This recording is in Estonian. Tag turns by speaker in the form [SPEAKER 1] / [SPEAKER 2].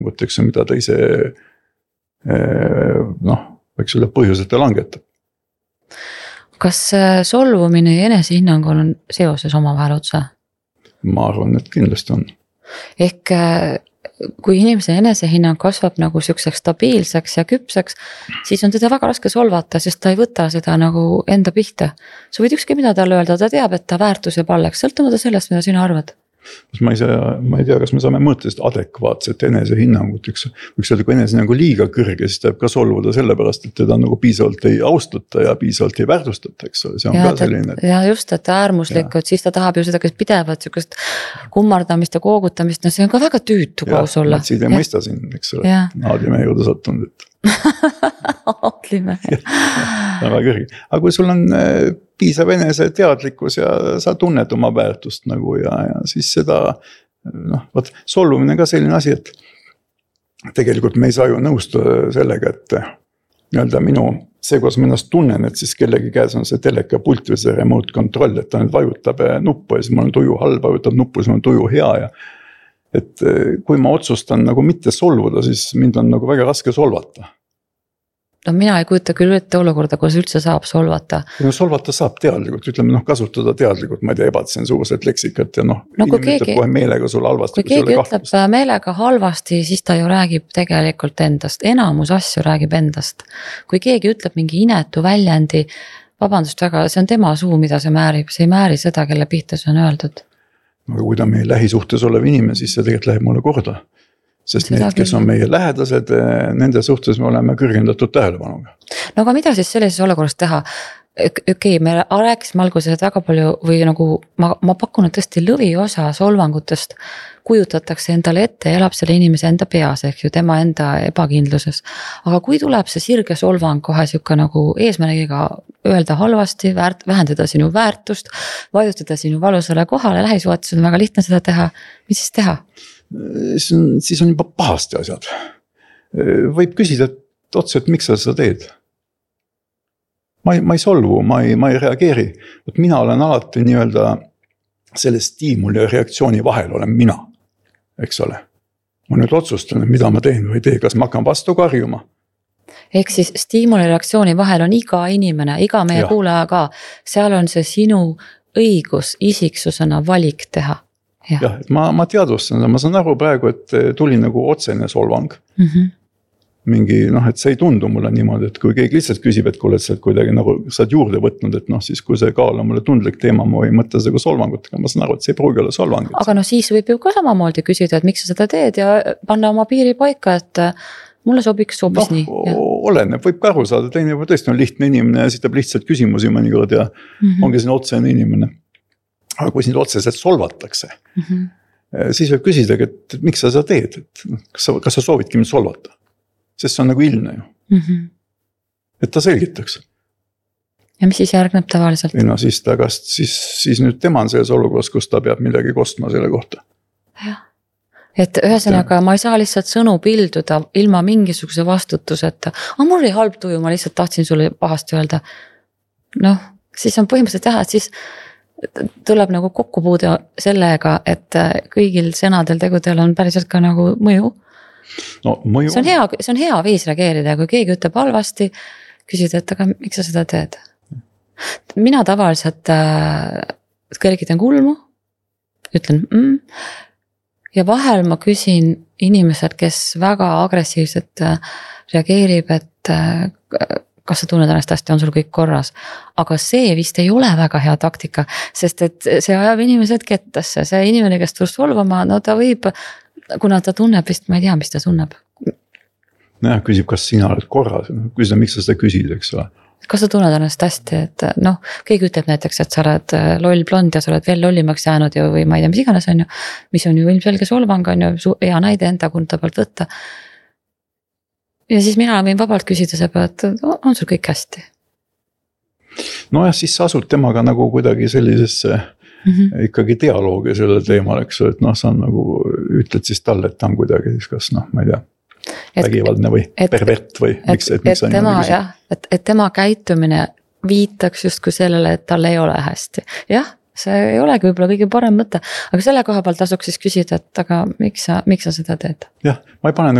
[SPEAKER 1] mida ta ise võiks olla põhjuseta langetab.
[SPEAKER 2] Kas solvumine ja enesehinnang on seoses omavahel otsa?
[SPEAKER 1] Ma arvan, et kindlasti on.
[SPEAKER 2] Ehk kui inimese enesehinnang kasvab nagu siukseks stabiilseks ja küpseks, siis on teda väga raske solvata, sest ta ei võta seda nagu enda pihta. Sa võid ükski mida talle öelda, ta teab, et ta väärtuseb alleks, sõltumata sellest, mida sina arvad.
[SPEAKER 1] Ma ei tea, kas me saame mõõta adekvaatset enesehinnangut, võiks öelda, kui enesehinnangu liiga kõrge, siis ta ka solvuda sellepärast, et teda nagu piisavalt ei austata ja piisavalt ei väärtustata, eks ole, see on ka selline.
[SPEAKER 2] Ja just, et äärmuslikud, siis ta tahab ju seda, kes pidevat sükust kummardamist ja koogutamist, no see on ka väga tüütu koos olla.
[SPEAKER 1] Ja, Matsid ei mõista siin, eks ole, Naadlimehe juurde sattunud,
[SPEAKER 2] Naadlimehe.
[SPEAKER 1] Väga kõrge. Aga kui sul on piisav enese teadlikkus ja sa tunned oma väärtust nagu ja siis seda, solvumine ka selline asi, et tegelikult me ei saa ju nõustuda sellega, et nii-öelda see, kuidas ma ennast tunnen, et siis kellegi käes on see teleka pult või see remote control, et ta nüüd vajutab nuppu ja siis mul on tuju halb, vajutab nuppu, siis mul on tuju hea ja et kui ma otsustan nagu mitte solvuda, siis mind on nagu väga raske solvata.
[SPEAKER 2] No mina ei kujuta küll ette olukorda, kus üldse saab solvata.
[SPEAKER 1] No solvata saab teadlikult, ütleme kasutada teadlikult, ma ei tea, ebatsensuurset leksikat ja inimene ütleb kohe meelega sul halvasti.
[SPEAKER 2] Kui keegi ütleb meelega halvasti, siis ta ju räägib tegelikult endast, enamus asju räägib endast. Kui keegi ütleb mingi inetu väljendi, vabandust väga, see on tema suu, mida see määrib, see ei määri seda, kelle pihta see on öeldud.
[SPEAKER 1] Aga kui ta meie lähisuhtes olev inimene, siis see tegelikult läheb mulle korda. Sest need, kes on meie lähedased, nende suhtes me oleme kõrgendatud tähelepanuga.
[SPEAKER 2] No aga mida siis sellises olukorras teha? Okei, me rääkisime alguses väga palju või nagu ma pakun, et tõesti lõviosa solvangutest kujutatakse endale ette ja elab selle inimese enda peas, ehk ju tema enda ebakindluses. Aga kui tuleb see sirge solvang kohe siuke nagu eesmärgiga öelda halvasti, vähendada sinu väärtust, vajutada sinu valusale kohale, lähisuhtetes on väga lihtne seda teha, mis siis teha?
[SPEAKER 1] Siis on juba pahasti asjad. Võib küsida otse, et miks sa seda teed. Ma ei solvu, ma ei reageeri. Mina olen alati nii-öelda selle stiimuli ja reaktsiooni vahel olen mina, eks ole. Ma nüüd otsustan, mida ma teen või tee, kas ma hakkan vastu karjuma.
[SPEAKER 2] Ehk siis stiimuli ja reaktsiooni vahel on iga inimene, iga meie kuulaja ka. Seal on see sinu õigus isiksusena valik teha.
[SPEAKER 1] Jah, et ma teadvustan, ma saan aru praegu, et tuli nagu otsene solvang. Mingi, et see ei tundu mulle niimoodi, et kui keegi lihtsalt küsib, et kuule, et sa kuidagi nagu saad juurde võtnud, et siis kui see kaal on mulle tundlik teema, ma võin mõtta seda solvangutega, ma saan aru, et see ei pruugi olla solvang.
[SPEAKER 2] Aga siis võib ju ka samamoodi küsida, et miks sa seda teed ja panna oma piiri paika, et mulle sobiks hoopis nii.
[SPEAKER 1] Oleneb, võib ka aru saada, teine juba tõesti on lihtne inimene ja esitab lihtsalt küsimusi mõnikord ja ongi siin otsene inimene. Aga kui sind otseselt solvatakse, siis võib küsida, et miks sa seda teed, et kas sa soovidki mind solvata, sest see on nagu ilmne ju, et ta selgitaks.
[SPEAKER 2] Ja mis siis järgneb tavaliselt?
[SPEAKER 1] Ei siis nüüd tema on selles olukorras, kus ta peab midagi kostma selle kohta.
[SPEAKER 2] Jah. Et ühesõnaga ma ei saa lihtsalt sõnu pilduda ilma mingisuguse vastutuseta. Mul oli halb tuju, ma lihtsalt tahtsin sulle pahasti öelda. Siis on põhimõtteliselt et siis tuleb nagu kokkupuude sellega, et kõigil sõnadel tegudel on päriselt ka nagu mõju.
[SPEAKER 1] Mõju.
[SPEAKER 2] See on hea viis reageerida, kui keegi ütleb halvasti, küsida, et aga miks sa seda teed? Mina tavaliselt kergitan kulmu, ütlen ja vahel ma küsin inimesed, kes väga agressiivselt reageerib, et kas sa tunned ennast hästi, on sul kõik korras. Aga see vist ei ole väga hea taktika, sest et see ajab inimesed kettasse. See inimene, kes tuleb solvama, ta võib, kuna ta tunneb vist, ma ei tea, mis ta tunneb.
[SPEAKER 1] Küsib, kas sina oled korras, küsida, miks sa seda küsid, eks ole.
[SPEAKER 2] Kas sa tunned ennast hästi, et keegi ütleb näiteks, et sa oled loll blond ja sa oled veel lollimaks jäänud või ma ei tea, mis iganes on ju, mis on ju ilmselge solvang on ju, hea näide enda kunta pealt võtta. Ja siis mina võin vabalt küsida selle, et on sul kõik hästi?
[SPEAKER 1] Siis sa asud temaga nagu kuidagi sellisesse ikkagi dialoogi sellel teemal, eks, et sa nagu ütled siis talle, et ta on kuidagi siis kas ma ei tea, vägivaldne või pervert või miks sa niimoodi küsid?
[SPEAKER 2] Et tema käitumine viitaks justkui sellele, et tal ei ole hästi. Jah, see ei olegi võib-olla kõige parem mõte, aga selle koha peal tasuks siis küsida, et aga miks sa seda teed?
[SPEAKER 1] jah, ma ei pane